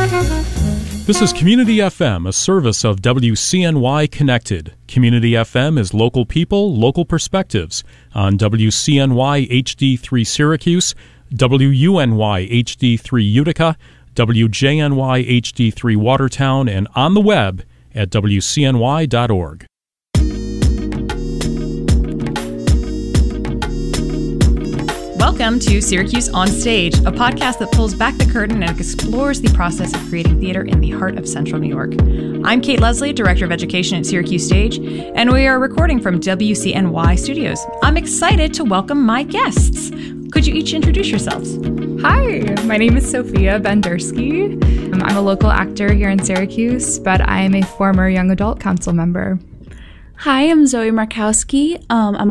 This is Community FM, a service of WCNY Connected. Community FM is local people, local perspectives on WCNY HD3 Syracuse, WUNY HD3 Utica, WJNY HD3 Watertown, and on the web at WCNY.org. Welcome to Syracuse On Stage, a podcast that pulls back the curtain and explores the process of creating theater in the heart of Central New York. I'm Kate Leslie, Director of Education at Syracuse Stage, and we are recording from WCNY Studios. I'm excited to welcome my guests. Could you each introduce yourselves? Hi, my name is Sophia Bendersky. I'm a local actor here in Syracuse, but I am a former young adult council member. Hi, I'm Zoe Markowski. I'm